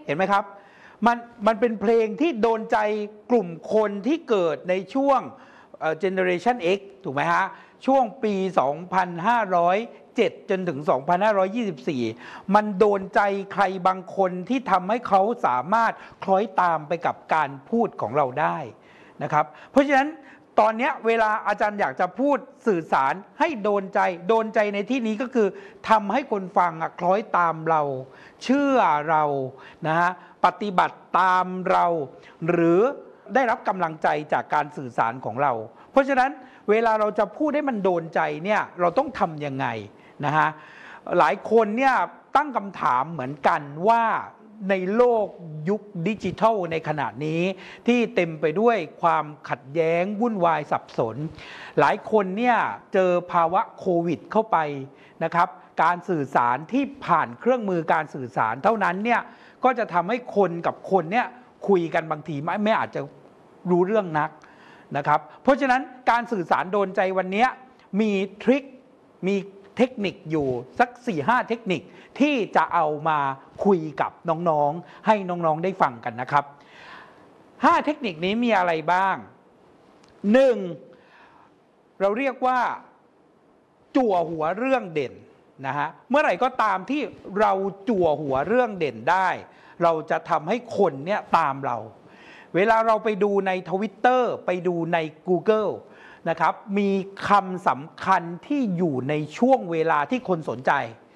เห็นไหมครับมันเป็นเพลงที่โดนใจกลุ่มคนที่เกิดในช่วงGeneration X ถูกไหมฮะช่วงปี 2507 จนถึง 2524 มันโดนใจใครบางคนที่ทำให้เขาสามารถคล้อยตามไปกับการพูดของเราได้นะครับเพราะฉะนั้นตอนนี้เวลาอาจารย์อยากจะพูดสื่อสารให้โดนใจในที่นี้ก็คือทำให้คนฟังคล้อยตามเราเชื่อเรานะฮะปฏิบัติตามเราหรือได้รับกำลังใจจากการสื่อสารของเราเพราะฉะนั้นเวลาเราจะพูดให้มันโดนใจเนี่ยเราต้องทำยังไงนะฮะหลายคนเนี่ยตั้งคำถามเหมือนกันว่าในโลกยุคดิจิทัลในขณะนี้ที่เต็มไปด้วยความขัดแย้งวุ่นวายสับสนหลายคนเนี่ยเจอภาวะโควิดเข้าไปนะครับการสื่อสารที่ผ่านเครื่องมือการสื่อสารเท่านั้นเนี่ยก็จะทำให้คนกับคนเนี่ยคุยกันบางทีไม่อาจจะรู้เรื่องนักนะครับเพราะฉะนั้นการสื่อสารโดนใจวันนี้มีทริคมีเทคนิคอยู่สัก 4-5 เทคนิคที่จะเอามาคุยกับน้องๆให้น้องๆได้ฟังกันนะครับ5เทคนิคนี้มีอะไรบ้าง 1. เราเรียกว่าจั่วหัวเรื่องเด่นนะฮะเมื่อไหร่ก็ตามที่เราจั่วหัวเรื่องเด่นได้เราจะทำให้คนเนี่ยตามเราเวลาเราไปดูใน Twitter ไปดูใน Google นะครับมีคำสำคัญที่อยู่ในช่วงเวลาที่คนสนใจ